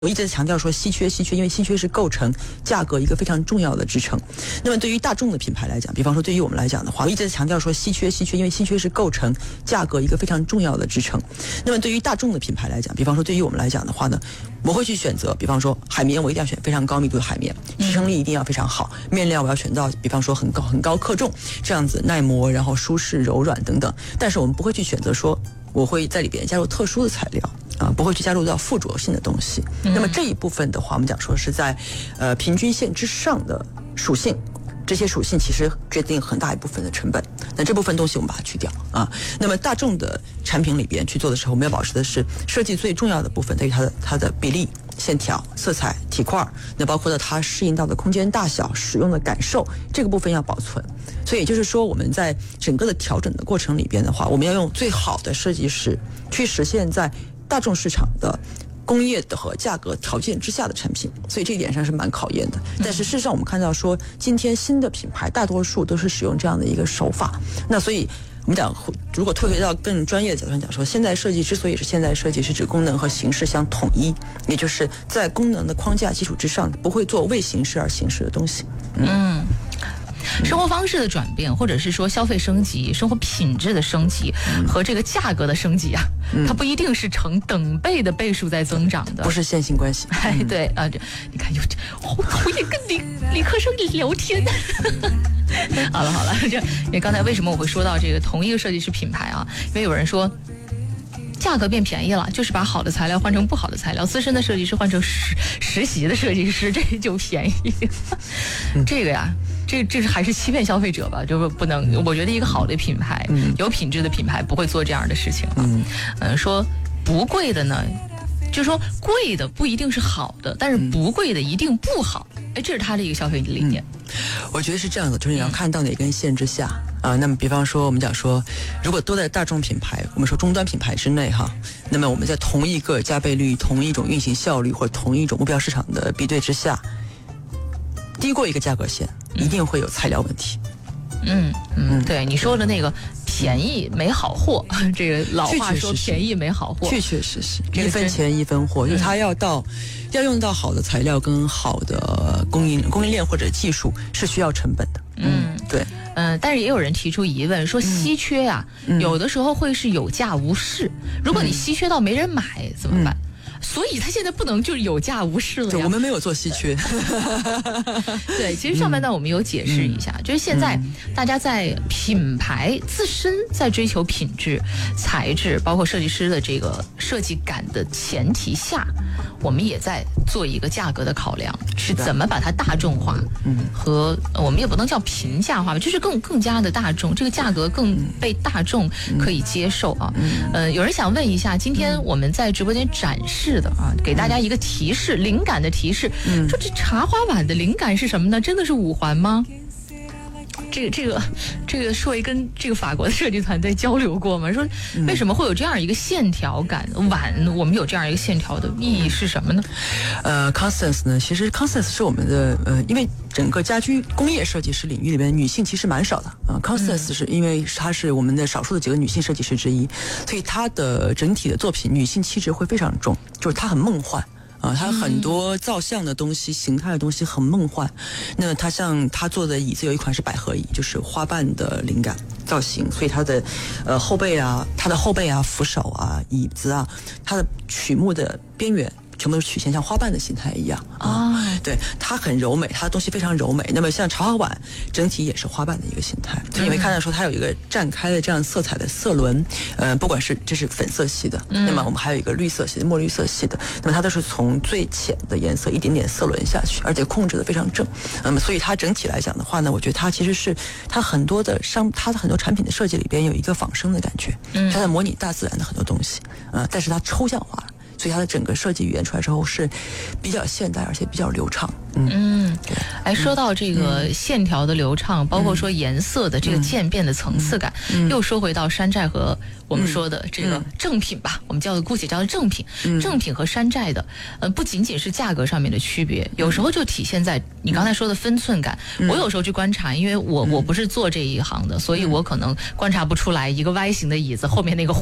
我一直在强调说稀缺，因为稀缺是构成价格一个非常重要的支撑。那么对于大众的品牌来讲，比方说对于我们来讲的话，我一直在强调说稀缺，因为稀缺是构成价格一个非常重要的支撑。那么对于大众的品牌来讲，比方说对于我们来讲的话呢，我会去选择，比方说海绵，我一定要选非常高密度的海绵，支撑力一定要非常好，面料我要选到，比方说很高克重，这样子耐磨，然后舒适柔软等等。但是我们不会去选择说我会在里边加入特殊的材料。不会去加入到附着性的东西。那么这一部分的话，我们讲说是在平均线之上的属性，这些属性其实决定很大一部分的成本。那这部分东西我们把它去掉啊。那么大众的产品里边去做的时候，我们要保持的是设计最重要的部分，在于它的比例、线条、色彩、体块，那包括了它适应到的空间大小、使用的感受，这个部分要保存。所以也就是说，我们在整个的调整的过程里边的话，我们要用最好的设计师去实现在大众市场的工业的和价格条件之下的产品，所以这一点上是蛮考验的。但是事实上我们看到说，今天新的品牌大多数都是使用这样的一个手法。那所以我们讲，如果退回到更专业的角度上讲说，现代设计之所以是现代设计，是指功能和形式相统一，也就是在功能的框架基础之上，不会做为形式而形式的东西。 生活方式的转变，或者是说消费升级、生活品质的升级和这个价格的升级啊，它不一定是成等倍的倍数在增长的， 不是线性关系。 对啊，你看我也跟理科生聊天。好了，因为刚才为什么我会说到这个同一个设计师品牌啊？因为有人说，价格变便宜了，就是把好的材料换成不好的材料，资深的设计师换成实习的设计师，这就便宜。这个呀，这还是欺骗消费者吧？就是不能，我觉得一个好的品牌，有品质的品牌不会做这样的事情啊。说不贵的呢，就是说贵的不一定是好的，但是不贵的一定不好。哎，这是他的一个消费理念。 我觉得是这样的，就是你要看到哪根线之下啊。那么比方说我们讲说，如果都在大众品牌，我们说终端品牌之内哈，那么我们在同一个加倍率、同一种运行效率或者同一种目标市场的比对之下，低过一个价格线，一定会有材料问题。 对你说的那个便宜没好货，这个老话说便宜没好货， 确实一分钱一分货，就是它要用到好的材料跟好的供应链或者技术是需要成本的。对。 但是也有人提出疑问，说稀缺啊，有的时候会是有价无市。如果你稀缺到没人买怎么办？所以它现在不能就是有价无市了呀。 我们没有做稀缺。 对，其实上半段我们有解释一下，就是现在大家在品牌自身在追求品质、材质，包括设计师的这个设计感的前提下，我们也在做一个价格的考量，是怎么把它大众化，和我们也不能叫平价化吧，就是更加的大众，这个价格更被大众可以接受啊。有人想问一下，今天我们在直播间展示的啊，给大家一个提示，灵感的提示，说这茶花碗的灵感是什么呢？真的是五环吗？这个硕一跟这个法国的设计团队交流过吗？说为什么会有这样一个线条感？碗我们有这样一个线条的意义是什么呢 ？Constance 呢？其实 Constance 是我们的因为整个家居工业设计师领域里面女性其实蛮少的啊。Constance 是因为她是我们的少数的几个女性设计师之一，所以她的整体的作品女性气质会非常重，就是她很梦幻。它很多造像的东西、形态的东西很梦幻。那它像它做的椅子有一款是百合椅，就是花瓣的灵感造型，所以它的后背啊、扶手啊、椅子啊，它的曲目的边缘全部都是曲线，像花瓣的形态一样对，它很柔美，它的东西非常柔美。那么像茶花碗整体也是花瓣的一个形态，所以你会看到说它有一个绽开的这样色彩的色轮，不管是这是粉色系的，那么我们还有一个绿色系的、墨绿色系的，那么它都是从最浅的颜色一点点色轮下去，而且控制的非常正。那么所以它整体来讲的话呢，我觉得它其实是它很多产品的设计里边有一个仿生的感觉，它在模拟大自然的很多东西，但是它抽象化了。所以它的整个设计语言出来之后是比较现代，而且比较流畅。 说到这个线条的流畅，包括说颜色的这个渐变的层次感，又说回到山寨和我们说的这个正品吧，我们姑且叫做正品。正品和山寨的，不仅仅是价格上面的区别，有时候就体现在你刚才说的分寸感。我有时候去观察，因为我不是做这一行的，所以我可能观察不出来一个 Y 型的椅子后面那个